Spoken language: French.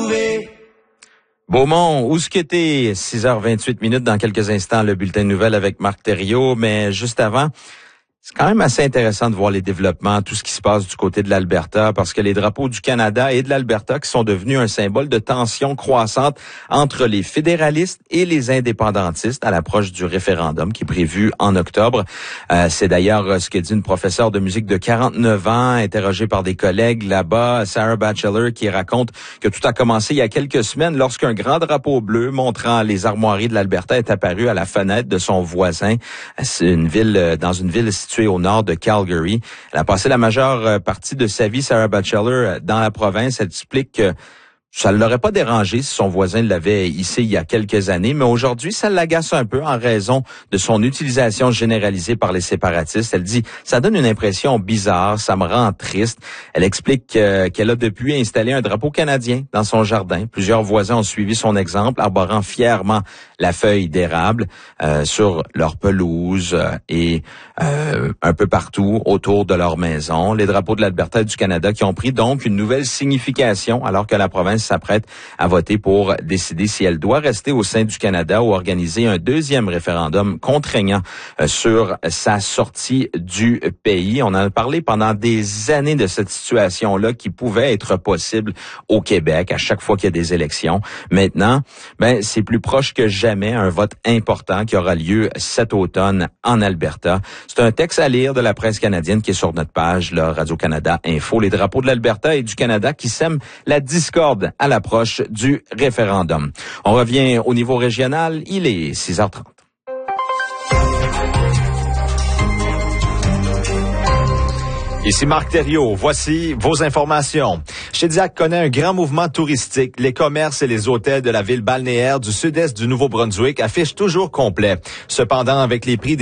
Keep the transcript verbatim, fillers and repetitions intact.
retrouver. Beaumont, où ce que t'es? six heures vingt-huit minutes dans quelques instants, le bulletin de nouvelles avec Marc Thériault, mais juste avant, c'est quand même assez intéressant de voir les développements, tout ce qui se passe du côté de l'Alberta, parce que les drapeaux du Canada et de l'Alberta qui sont devenus un symbole de tension croissante entre les fédéralistes et les indépendantistes à l'approche du référendum qui est prévu en octobre. Euh, c'est d'ailleurs ce que dit une professeure de musique de quarante-neuf ans, interrogée par des collègues là-bas, Sarah Batchelor, qui raconte que tout a commencé il y a quelques semaines lorsqu'un grand drapeau bleu montrant les armoiries de l'Alberta est apparu à la fenêtre de son voisin. C'est une ville, dans une ville située au nord de Calgary. Elle a passé la majeure partie de sa vie, Sarah Batchelor, dans la province. Elle explique que ça ne l'aurait pas dérangé si son voisin l'avait hissé il y a quelques années, mais aujourd'hui, ça l'agace un peu en raison de son utilisation généralisée par les séparatistes. Elle dit, ça donne une impression bizarre, ça me rend triste. Elle explique euh, qu'elle a depuis installé un drapeau canadien dans son jardin. Plusieurs voisins ont suivi son exemple, arborant fièrement la feuille d'érable euh, sur leur pelouse euh, et euh, un peu partout autour de leur maison. Les drapeaux de l'Alberta et du Canada qui ont pris donc une nouvelle signification alors que la province s'apprête à voter pour décider si elle doit rester au sein du Canada ou organiser un deuxième référendum contraignant euh, sur sa sortie du pays. On en a parlé pendant des années de cette situation-là qui pouvait être possible au Québec à chaque fois qu'il y a des élections. Maintenant, ben c'est plus proche que jamais un vote important qui aura lieu cet automne en Alberta. C'est un texte à lire de la presse canadienne qui est sur notre page, là, Radio-Canada Info. Les drapeaux de l'Alberta et du Canada qui sèment la discorde à l'approche du référendum. On revient au niveau régional, il est six heures trente. Ici Marc Thériault, voici vos informations. Shediac connaît un grand mouvement touristique. Les commerces et les hôtels de la ville balnéaire du sud-est du Nouveau-Brunswick affichent toujours complet. Cependant, avec les prix des